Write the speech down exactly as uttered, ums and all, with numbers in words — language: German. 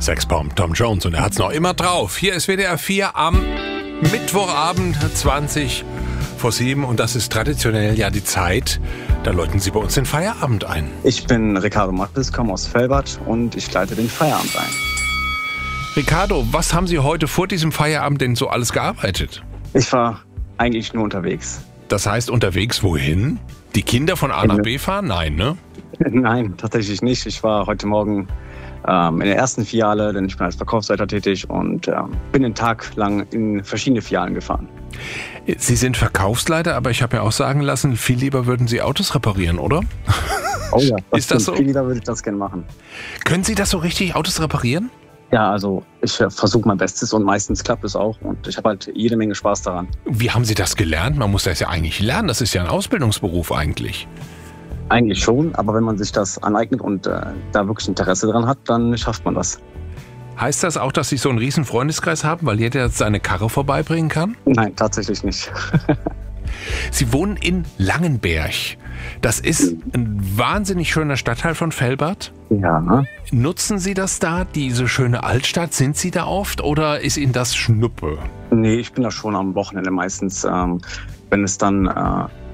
Sexbomb Tom Jones und er hat's noch immer drauf. Hier ist W D R vier am Mittwochabend zwanzig vor sieben und das ist traditionell ja die Zeit, da läuten Sie bei uns den Feierabend ein. Ich bin Ricardo Mattes, komme aus Velbert und ich leite den Feierabend ein. Ricardo, was haben Sie heute vor diesem Feierabend denn so alles gearbeitet? Ich war eigentlich nur unterwegs. Das heißt unterwegs wohin? Die Kinder von A nach B fahren? Nein, ne? Nein, tatsächlich nicht. Ich war heute Morgen ähm, in der ersten Filiale, denn ich bin als Verkaufsleiter tätig und ähm, bin den Tag lang in verschiedene Filialen gefahren. Sie sind Verkaufsleiter, aber ich habe mir auch sagen lassen, viel lieber würden Sie Autos reparieren, oder? Oh ja, das ist das so? Viel lieber würde ich das gerne machen. Können Sie das so richtig, Autos reparieren? Ja, also ich äh, versuche mein Bestes und meistens klappt es auch und ich habe halt jede Menge Spaß daran. Wie haben Sie das gelernt? Man muss das ja eigentlich lernen, das ist ja ein Ausbildungsberuf eigentlich. Eigentlich schon, aber wenn man sich das aneignet und äh, da wirklich Interesse dran hat, dann schafft man das. Heißt das auch, dass Sie so einen riesen Freundeskreis haben, weil jeder seine Karre vorbeibringen kann? Nein, tatsächlich nicht. Sie wohnen in Langenberg. Das ist ein wahnsinnig schöner Stadtteil von Velbert. Ja, ne? Nutzen Sie das da, diese schöne Altstadt? Sind Sie da oft oder ist Ihnen das Schnuppe? Nee, ich bin da schon am Wochenende meistens, ähm, wenn es dann äh,